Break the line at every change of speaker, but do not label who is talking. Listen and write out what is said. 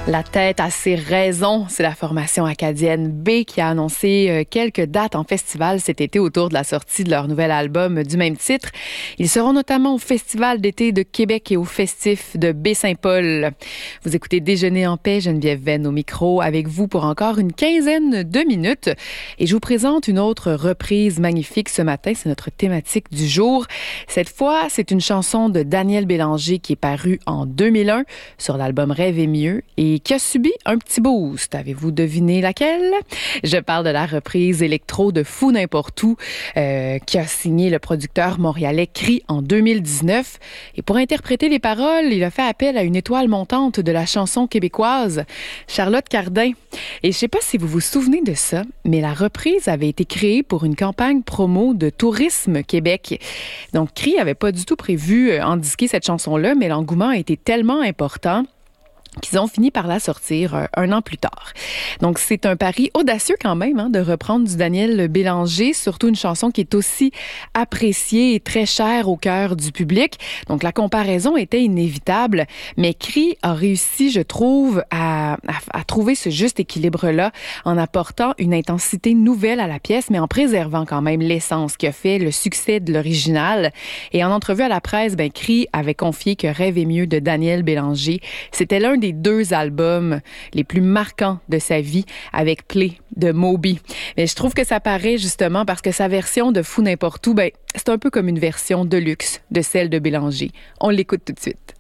La tête a ses raisons. C'est la formation acadienne B qui a annoncé quelques dates en festival cet été autour de la sortie de leur nouvel album du même titre. Ils seront notamment au Festival d'été de Québec et au Festif de Baie-Saint-Paul. Vous écoutez Déjeuner en paix, Geneviève Venn au micro avec vous pour encore une quinzaine de minutes. Et je vous présente une autre reprise magnifique ce matin. C'est notre thématique du jour. Cette fois, c'est une chanson de Daniel Bélanger qui est parue en 2001 sur l'album Rêver mieux et qui a subi un petit boost. Avez-vous deviné laquelle? Je parle de la reprise électro de Fou n'importe où qui a signé le producteur montréalais Cri en 2019. Et pour interpréter les paroles, il a fait appel à une étoile montante de la chanson québécoise, Charlotte Cardin. Et je sais pas si vous vous souvenez de ça, mais la reprise avait été créée pour une campagne promo de Tourisme Québec. Donc, Cri avait pas du tout prévu en disquer cette chanson-là, mais l'engouement a été tellement important qu'ils ont fini par la sortir un an plus tard. Donc, c'est un pari audacieux quand même de reprendre du Daniel Bélanger, surtout une chanson qui est aussi appréciée et très chère au cœur du public. Donc, la comparaison était inévitable, mais Cri a réussi, je trouve, à trouver ce juste équilibre-là en apportant une intensité nouvelle à la pièce, mais en préservant quand même l'essence qui a fait le succès de l'original. Et en entrevue à la presse, Cri avait confié que Rêver mieux de Daniel Bélanger, c'était l'un des deux albums les plus marquants de sa vie avec Play de Moby. Mais je trouve que ça paraît justement parce que sa version de Fou n'importe où, c'est un peu comme une version de luxe de celle de Bélanger. On l'écoute tout de suite.